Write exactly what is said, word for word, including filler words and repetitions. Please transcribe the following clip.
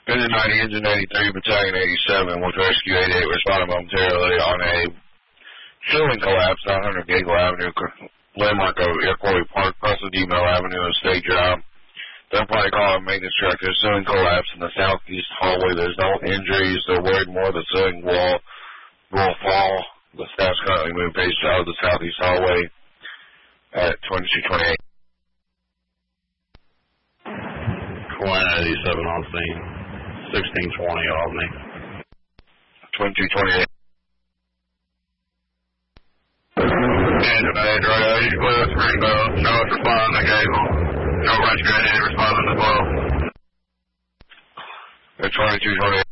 Visit ninety, Engine eighty-three, Battalion eighty-seven with Rescue eighty-eight responding momentarily on a ceiling collapse on one hundred Gagel Avenue, landmark of Iroquois Park, across the D-Mill Avenue and State Drive. Then probably call a maintenance director. Ceiling collapse in the southeast hallway. There's no injuries. They're worried more the ceiling wall will fall. The staff's currently moving patients out of the southeast hallway at twenty-two twenty-eight. Quinn eighty-seven on scene. sixteen twenty Albany. twenty-two twenty-eight. Engine eight, right, East Cliff, Rainbow. No responding to Gable. No rescue eighty-eight responding as well. At twenty-two twenty-eight.